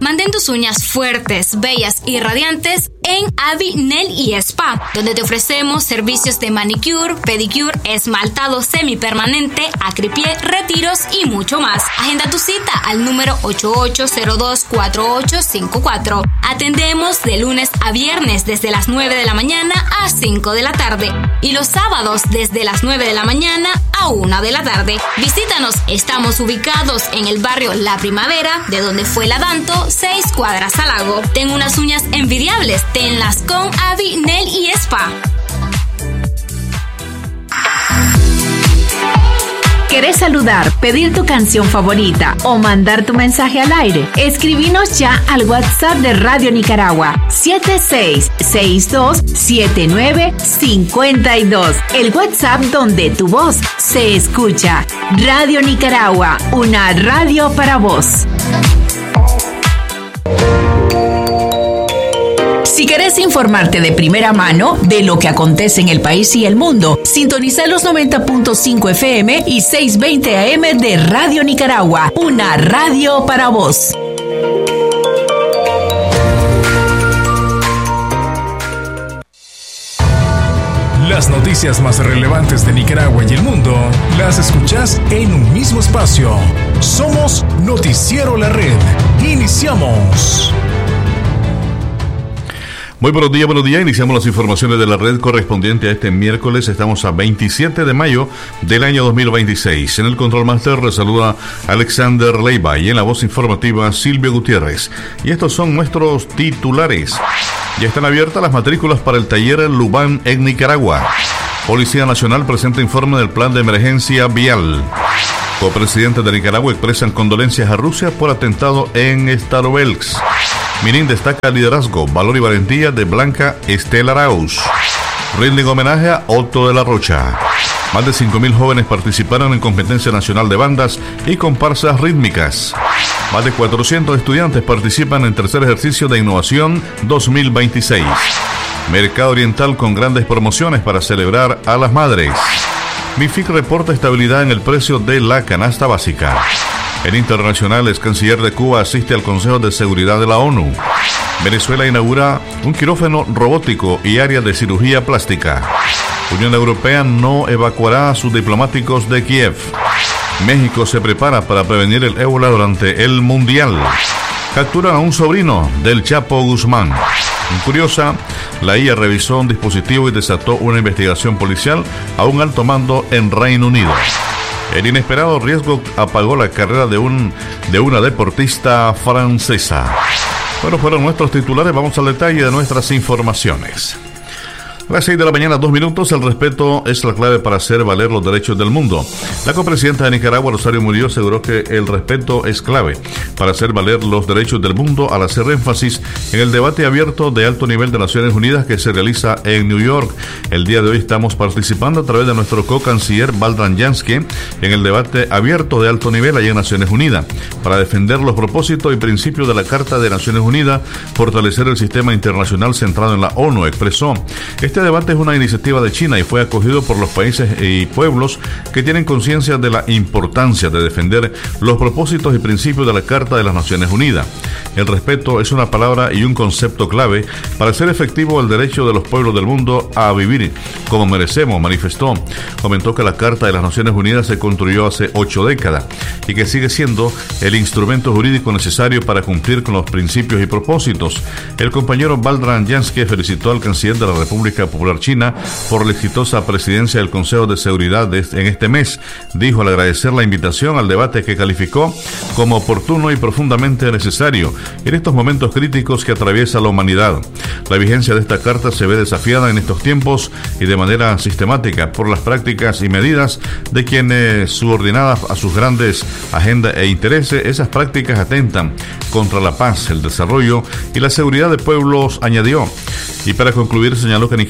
Mantén tus uñas fuertes, bellas y radiantes en Avi Nail y Spa, donde te ofrecemos servicios de manicure, pedicure, esmaltado semipermanente, acripié, retiros y mucho más. Agenda tu cita al número 88024854. Atendemos de lunes a viernes desde las 9 de la mañana a 5 de la tarde y los sábados desde las 9 de la mañana a 1 de la tarde. Visítanos, estamos ubicados en el barrio La Primavera, de donde fue el Adanto, 6 cuadras al lago. Ten unas uñas envidiables, tenlas con Avi Nail y Spa. ¿Querés saludar, pedir tu canción favorita o mandar tu mensaje al aire? Escribinos ya al WhatsApp de Radio Nicaragua 76627952. El WhatsApp donde tu voz se escucha. Radio Nicaragua, una radio para vos. Si querés informarte de primera mano de lo que acontece en el país y el mundo, sintoniza los 90.5 FM y 620 AM de Radio Nicaragua, una radio para vos. Las noticias más relevantes de Nicaragua y el mundo las escuchás en un mismo espacio. Somos Noticiero La Red. Iniciamos. Muy buenos días. Iniciamos las informaciones de la red correspondiente a este miércoles. Estamos a 27 de mayo del año 2026. En el Control Master les saluda Alexander Leiva y en la voz informativa Silvio Gutiérrez. Y estos son nuestros titulares. Ya están abiertas las matrículas para el taller Lubán en Nicaragua. Policía Nacional presenta informe del plan de emergencia vial. Copresidentes de Nicaragua expresan condolencias a Rusia por atentado en Starovsk. Minin destaca liderazgo, valor y valentía de Blanca Estela Arauz. Rinden homenaje a Otto de la Rocha. Más de 5.000 jóvenes participaron en competencia nacional de bandas y comparsas rítmicas. Más de 400 estudiantes participan en tercer ejercicio de innovación 2026. Mercado Oriental con grandes promociones para celebrar a las madres. MIFIC reporta estabilidad en el precio de la canasta básica. En internacionales, canciller de Cuba asiste al Consejo de Seguridad de la ONU. Venezuela inaugura un quirófano robótico y área de cirugía plástica. Unión Europea no evacuará a sus diplomáticos de Kiev. México se prepara para prevenir el ébola durante el Mundial. Capturan a un sobrino del Chapo Guzmán. Curiosa, la IA revisó un dispositivo y desató una investigación policial a un alto mando en Reino Unido. El inesperado riesgo apagó la carrera de una deportista francesa. Bueno, fueron nuestros titulares. Vamos al detalle de nuestras informaciones. A las 6 de la mañana, 2 minutos. El respeto es la clave para hacer valer los derechos del mundo. La copresidenta de Nicaragua, Rosario Murillo, aseguró que el respeto es clave para hacer valer los derechos del mundo al hacer énfasis en el debate abierto de alto nivel de Naciones Unidas que se realiza en New York. El día de hoy estamos participando a través de nuestro co-canciller Valdran Jansky en el debate abierto de alto nivel allá en Naciones Unidas para defender los propósitos y principios de la Carta de Naciones Unidas, fortalecer el sistema internacional centrado en la ONU, expresó. Este debate es una iniciativa de China y fue acogido por los países y pueblos que tienen conciencia de la importancia de defender los propósitos y principios de la Carta de las Naciones Unidas. El respeto es una palabra y un concepto clave para hacer efectivo el derecho de los pueblos del mundo a vivir como merecemos, manifestó. Comentó que la Carta de las Naciones Unidas se construyó hace 8 décadas y que sigue siendo el instrumento jurídico necesario para cumplir con los principios y propósitos. El compañero Valdran Jansky felicitó al canciller de la República Popular China por la exitosa presidencia del Consejo de Seguridad en este mes. Dijo al agradecer la invitación al debate que calificó como oportuno y profundamente necesario en estos momentos críticos que atraviesa la humanidad. La vigencia de esta carta se ve desafiada en estos tiempos y de manera sistemática por las prácticas y medidas de quienes, subordinadas a sus grandes agendas e intereses, esas prácticas atentan contra la paz, el desarrollo y la seguridad de pueblos, añadió. Y para concluir, señaló que Nicaragua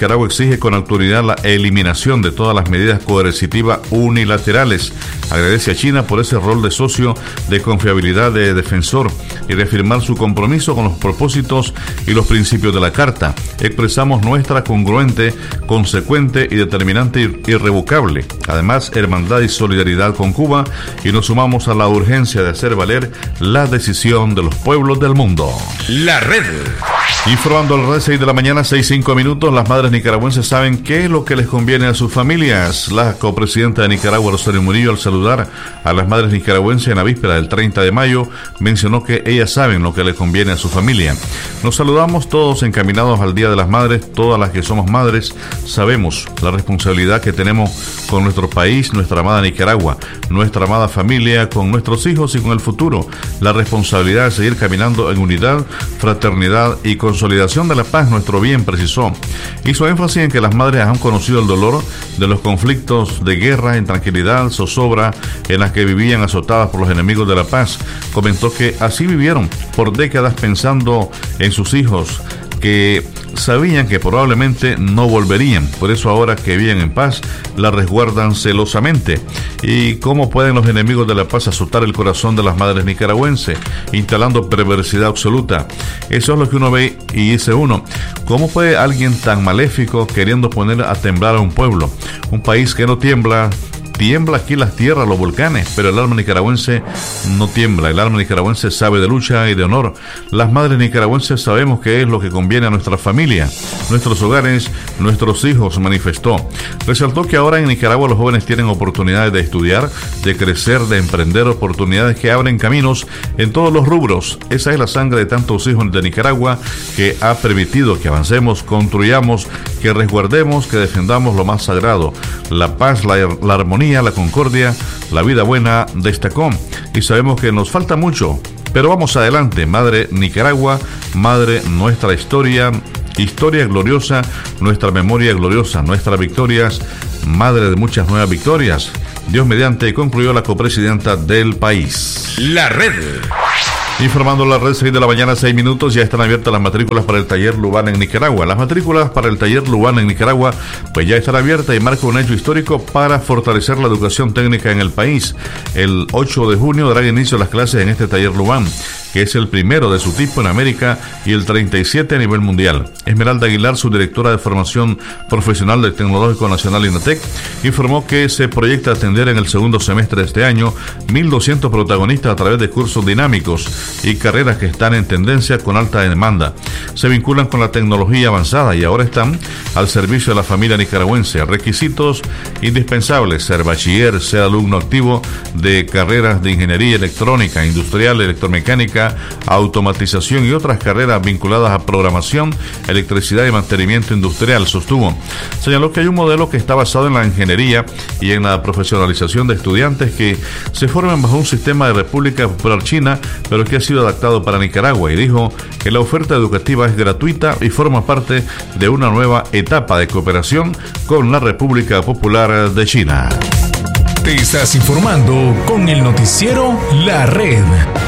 Nicaragua exige con autoridad la eliminación de todas las medidas coercitivas unilaterales. Agradece a China por ese rol de socio de confiabilidad de defensor y reafirmar su compromiso con los propósitos y los principios de la Carta. Expresamos nuestra congruente, consecuente y determinante irrevocable, además, hermandad y solidaridad con Cuba, y nos sumamos a la urgencia de hacer valer la decisión de los pueblos del mundo. La Red. Informando a las 6 de la mañana, 6:05 minutos, las madres nicaragüenses saben qué es lo que les conviene a sus familias. La copresidenta de Nicaragua, Rosario Murillo, al saludar a las madres nicaragüenses en la víspera del 30 de mayo, mencionó que ellas saben lo que les conviene a su familia. Nos saludamos todos encaminados al Día de las Madres, todas las que somos madres sabemos la responsabilidad que tenemos con nuestro país, nuestra amada Nicaragua, nuestra amada familia, con nuestros hijos y con el futuro. La responsabilidad de seguir caminando en unidad, fraternidad y consolidación de la paz, nuestro bien, precisó. Hizo énfasis en que las madres han conocido el dolor de los conflictos de guerra, intranquilidad, zozobra en las que vivían azotadas por los enemigos de la paz. Comentó que así vivieron por décadas pensando en sus hijos, que sabían que probablemente no volverían, por eso ahora que viven en paz la resguardan celosamente. ¿Y cómo pueden los enemigos de la paz azotar el corazón de las madres nicaragüenses, instalando perversidad absoluta? Eso es lo que uno ve y dice uno, ¿cómo puede alguien tan maléfico queriendo poner a temblar a un pueblo? Un país que no tiembla aquí las tierras, los volcanes, pero el alma nicaragüense no tiembla. El alma nicaragüense sabe de lucha y de honor. Las madres nicaragüenses sabemos qué es lo que conviene a nuestra familia, nuestros hogares, nuestros hijos, manifestó. Resaltó que ahora en Nicaragua los jóvenes tienen oportunidades de estudiar, de crecer, de emprender, oportunidades que abren caminos en todos los rubros. Esa es la sangre de tantos hijos de Nicaragua que ha permitido que avancemos, construyamos, que resguardemos, que defendamos lo más sagrado, la paz, la armonía, la concordia, la vida buena, destacó. Y sabemos que nos falta mucho, pero vamos adelante, madre Nicaragua, madre nuestra historia gloriosa, nuestra memoria gloriosa, nuestras victorias, madre de muchas nuevas victorias. Dios mediante, concluyó la copresidenta del país. La Red. Informando la red, 6 de la mañana, 6 minutos, ya están abiertas las matrículas para el taller Lubana en Nicaragua. Las matrículas para el taller Lubana en Nicaragua pues ya están abiertas y marca un hecho histórico para fortalecer la educación técnica en el país. El 8 de junio darán inicio las clases en este taller Lubana, que es el primero de su tipo en América y el 37 a nivel mundial. Esmeralda Aguilar, subdirectora de formación profesional del Tecnológico Nacional INATEC, informó que se proyecta atender en el segundo semestre de este año 1.200 protagonistas a través de cursos dinámicos y carreras que están en tendencia con alta demanda. Se vinculan con la tecnología avanzada y ahora están al servicio de la familia nicaragüense. Requisitos indispensables: ser bachiller, ser alumno activo de carreras de ingeniería electrónica, industrial, electromecánica, automatización y otras carreras vinculadas a programación, electricidad y mantenimiento industrial, sostuvo. Señaló que hay un modelo que está basado en la ingeniería y en la profesionalización de estudiantes que se forman bajo un sistema de República Popular China, pero que ha sido adaptado para Nicaragua, y dijo que la oferta educativa es gratuita y forma parte de una nueva etapa de cooperación con la República Popular de China. Te estás informando con el noticiero La Red.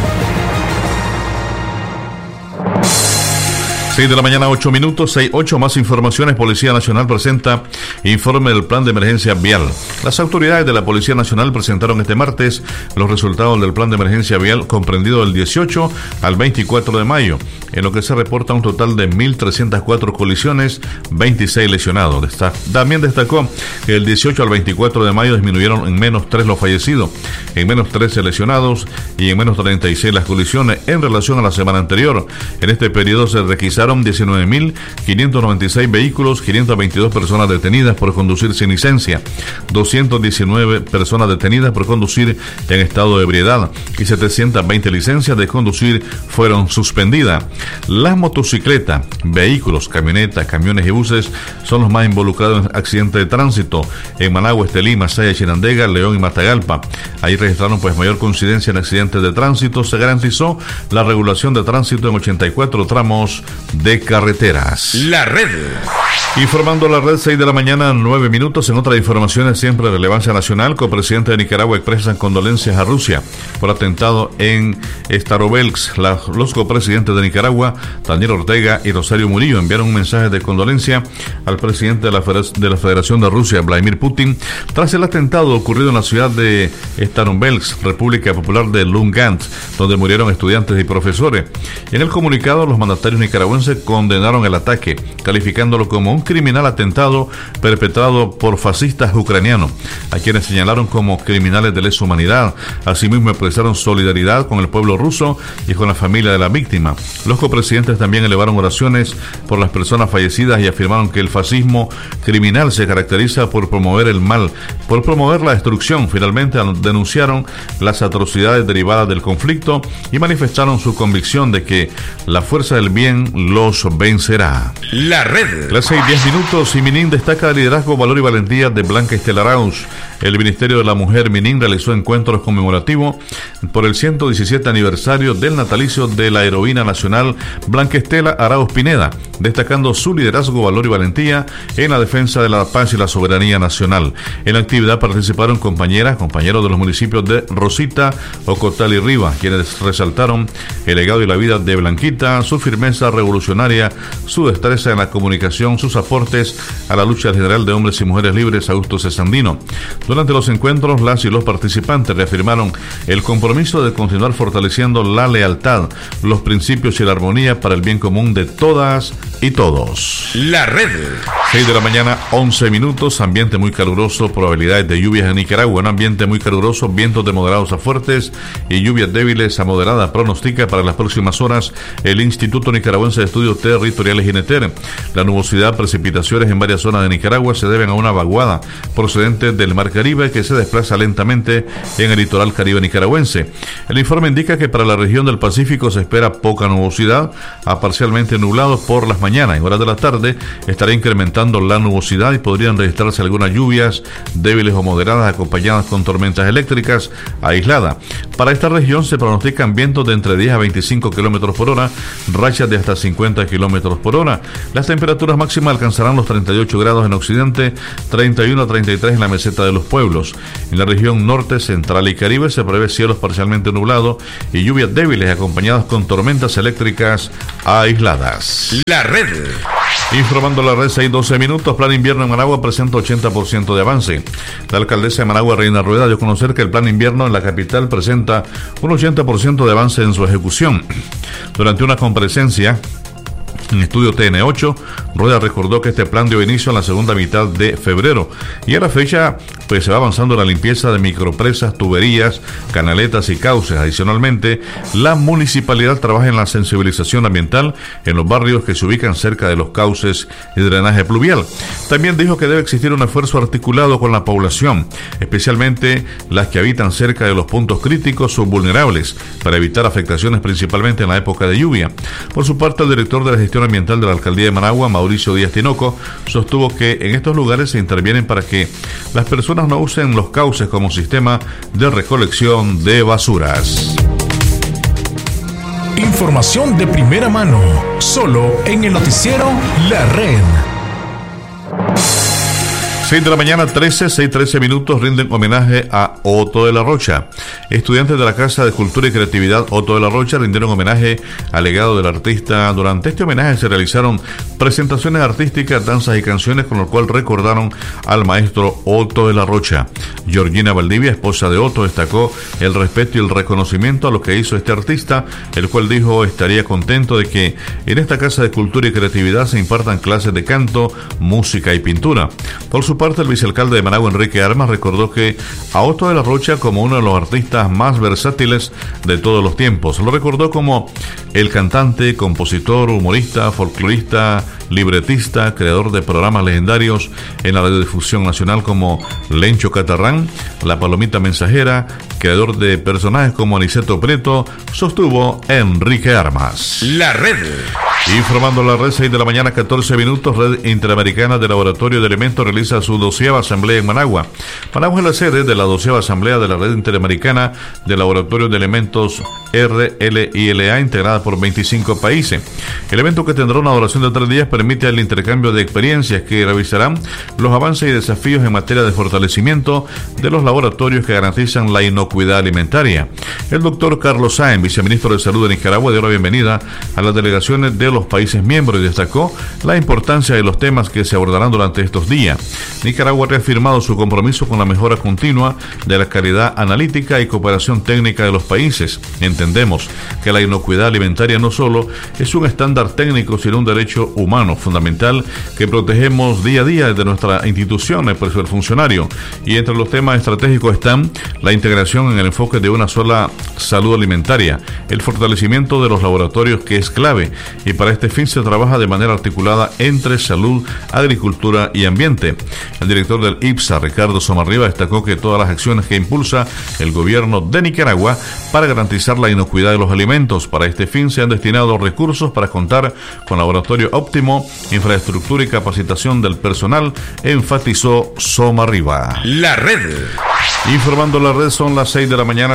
6 de la mañana, 8 minutos, 6:08, más informaciones. Policía Nacional presenta informe del plan de emergencia vial. Las autoridades de la Policía Nacional presentaron este martes los resultados del plan de emergencia vial comprendido del 18 al 24 de mayo, en lo que se reporta un total de 1.304 colisiones, 26 lesionados. También destacó que del 18 al 24 de mayo disminuyeron en menos 3 los fallecidos, en menos 13 lesionados y en menos 36 las colisiones en relación a la semana anterior. En este periodo se requisaron 19.596 vehículos, 522 personas detenidas por conducir sin licencia, 219 personas detenidas por conducir en estado de ebriedad y 720 licencias de conducir fueron suspendidas. Las motocicletas, vehículos, camionetas, camiones y buses son los más involucrados en accidentes de tránsito en Managua, Estelí, Masaya, Chinandega, León y Matagalpa. Ahí registraron mayor coincidencia en accidentes de tránsito. Se garantizó la regulación de tránsito en 84 tramos de carreteras. La Red. Informando la red, 6 de la mañana, 9 minutos. En otras informaciones siempre de relevancia nacional, copresidente de Nicaragua expresan condolencias a Rusia por atentado en Starovelsk. Los copresidentes de Nicaragua, Daniel Ortega y Rosario Murillo, enviaron un mensaje de condolencia al presidente de la Federación de Rusia, Vladimir Putin, tras el atentado ocurrido en la ciudad de Starovelsk, República Popular de Lugansk, donde murieron estudiantes y profesores. En el comunicado, los mandatarios nicaragüenses condenaron el ataque, calificándolo como un criminal atentado perpetrado por fascistas ucranianos, a quienes señalaron como criminales de lesa humanidad. Asimismo, expresaron solidaridad con el pueblo ruso y con la familia de la víctima. Los copresidentes también elevaron oraciones por las personas fallecidas y afirmaron que el fascismo criminal se caracteriza por promover el mal, por promover la destrucción. Finalmente, denunciaron las atrocidades derivadas del conflicto y manifestaron su convicción de que la fuerza del bien los vencerá. La red. Las 6:10 minutos y Minin destaca el liderazgo, valor y valentía de Blanca Estela Arauz. El Ministerio de la Mujer Minin realizó encuentros conmemorativos por el 117 aniversario del natalicio de la heroína nacional Blanca Estela Arauz Pineda, destacando su liderazgo, valor y valentía en la defensa de la paz y la soberanía nacional. En la actividad participaron compañeros de los municipios de Rosita, Ocotal y Rivas, quienes resaltaron el legado y la vida de Blanquita, su firmeza revolucionaria, su destreza en la comunicación, sus aportes a la lucha general de hombres y mujeres libres, Augusto Cesandino. Durante los encuentros, las y los participantes reafirmaron el compromiso de continuar fortaleciendo la lealtad, los principios y la armonía para el bien común de todas y todos. La red. 6 de la mañana, 11 minutos, ambiente muy caluroso, probabilidades de lluvias en Nicaragua, un ambiente muy caluroso, vientos de moderados a fuertes y lluvias débiles a moderadas, pronostica para las próximas horas el Instituto Nicaragüense de Estudios Territoriales INETER. La nubosidad, precipitaciones en varias zonas de Nicaragua se deben a una vaguada procedente del Mar Caribe que se desplaza lentamente en el litoral caribe nicaragüense. El informe indica que para la región del Pacífico se espera poca nubosidad a parcialmente nublado por las mañanas. En horas de la tarde estará incrementando la nubosidad y podrían registrarse algunas lluvias débiles o moderadas acompañadas con tormentas eléctricas aisladas. Para esta región se pronostican vientos de entre 10 a 25 kilómetros por hora, rachas de hasta 50 kilómetros por hora. Las temperaturas máximas alcanzarán los 38 grados en occidente, 31 a 33 en la meseta de los pueblos. En la región norte, central y caribe se prevé cielos parcialmente nublados y lluvias débiles acompañadas con tormentas eléctricas aisladas. La red. Informando la red, 6:12 minutos. Plan invierno en Managua presenta 80% de avance. La alcaldesa de Managua, Reina Rueda, dio a conocer que el plan invierno en la capital presenta un 80% de avance en su ejecución. Durante una comparecencia en Estudio TN8, Rueda recordó que este plan dio inicio en la segunda mitad de febrero y a la fecha se va avanzando en la limpieza de micropresas, tuberías, canaletas y cauces. Adicionalmente, la municipalidad trabaja en la sensibilización ambiental en los barrios que se ubican cerca de los cauces y drenaje pluvial. También dijo que debe existir un esfuerzo articulado con la población, especialmente las que habitan cerca de los puntos críticos o vulnerables, para evitar afectaciones principalmente en la época de lluvia. Por su parte, el director de la gestión ambiental de la alcaldía de Managua, Mauricio Díaz Tinoco, sostuvo que en estos lugares se intervienen para que las personas no usen los cauces como sistema de recolección de basuras. Información de primera mano, solo en el noticiero La Red. 6 de la mañana, 6:13 minutos, rinden homenaje a Otto de la Rocha. Estudiantes de la Casa de Cultura y Creatividad Otto de la Rocha rindieron homenaje al legado del artista. Durante este homenaje se realizaron presentaciones artísticas, danzas y canciones, con lo cual recordaron al maestro Otto de la Rocha. Georgina Valdivia, esposa de Otto, destacó el respeto y el reconocimiento a lo que hizo este artista, el cual dijo estaría contento de que en esta Casa de Cultura y Creatividad se impartan clases de canto, música y pintura. Por su parte, el vicealcalde de Managua, Enrique Armas, recordó que a Otto de la Rocha como uno de los artistas más versátiles de todos los tiempos. Lo recordó como el cantante, compositor, humorista, folclorista, libretista, creador de programas legendarios en la radiodifusión nacional como Lencho Catarrán, La Palomita Mensajera, creador de personajes como Aniceto Preto, sostuvo Enrique Armas. La red. Informando la red, 6 de la mañana, 14 minutos, Red Interamericana de Laboratorio de Elementos realiza su 12ª asamblea en Managua. Managua es la sede de la 12ª asamblea de la Red Interamericana de Laboratorio de Elementos RLILA, integrada por 25 países. El evento, que tendrá una duración de 3 días, permite el intercambio de experiencias que revisarán los avances y desafíos en materia de fortalecimiento de los laboratorios que garantizan la inocuidad alimentaria. El doctor Carlos Sáenz, viceministro de Salud de Nicaragua, dio la bienvenida a las delegaciones de los países miembros y destacó la importancia de los temas que se abordarán durante estos días. Nicaragua ha reafirmado su compromiso con la mejora continua de la calidad analítica y cooperación técnica de los países. Entendemos que la inocuidad alimentaria no solo es un estándar técnico, sino un derecho humano fundamental que protegemos día a día desde nuestra institución, el personal funcionario. Y entre los temas estratégicos están la integración en el enfoque de una sola salud alimentaria, el fortalecimiento de los laboratorios, que es clave, y para este fin se trabaja de manera articulada entre salud, agricultura y ambiente. El director del IPSA, Ricardo Somarriba, destacó que todas las acciones que impulsa el gobierno de Nicaragua para garantizar la inocuidad de los alimentos, para este fin se han destinado recursos para contar con laboratorio óptimo, infraestructura y capacitación del personal, enfatizó Somarriba. La red. Informando la red, son las 6 de la mañana,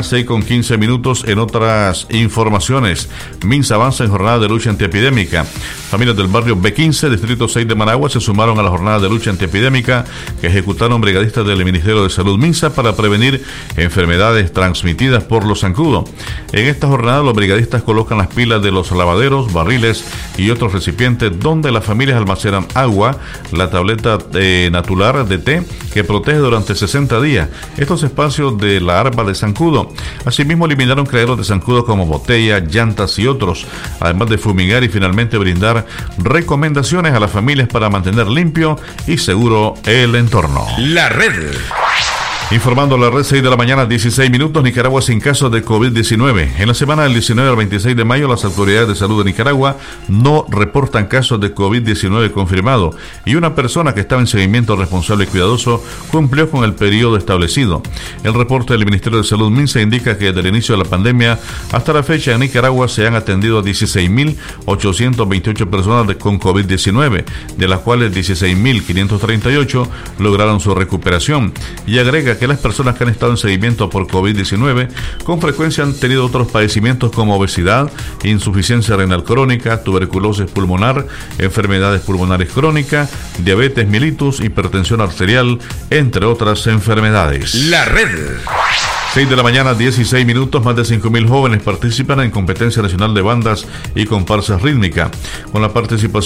6:15. En otras informaciones, MINSA avanza en jornada de lucha antiepidémica. Familias del barrio B15, distrito 6 de Managua, se sumaron a la jornada de lucha antiepidémica que ejecutaron brigadistas del Ministerio de Salud MINSA para prevenir enfermedades transmitidas por los zancudos. En esta jornada, los brigadistas colocan las pilas de los lavaderos, barriles y otros recipientes donde las familias almacenan agua, la tableta natural de té que protege durante 60 días estos espacios de la arpa de zancudo. Asimismo, eliminaron criaderos de zancudo como botellas, llantas y otros, además de fumigar y finalmente brindar recomendaciones a las familias para mantener limpio y seguro el entorno. La red. Informando la red, 6 de la mañana, 16 minutos, Nicaragua sin casos de COVID-19. En la semana del 19 al 26 de mayo, las autoridades de salud de Nicaragua no reportan casos de COVID-19 confirmados y una persona que estaba en seguimiento responsable y cuidadoso cumplió con el periodo establecido. El reporte del Ministerio de Salud MINSA indica que desde el inicio de la pandemia hasta la fecha en Nicaragua se han atendido a 16.828 personas con COVID-19, de las cuales 16.538 lograron su recuperación, y agrega que las personas que han estado en seguimiento por COVID-19 con frecuencia han tenido otros padecimientos como obesidad, insuficiencia renal crónica, tuberculosis pulmonar, enfermedades pulmonares crónicas, diabetes mellitus, hipertensión arterial, entre otras enfermedades. La red. 6 de la mañana, 16 minutos, más de 5.000 jóvenes participan en competencia nacional de bandas y comparsas rítmicas, con la participación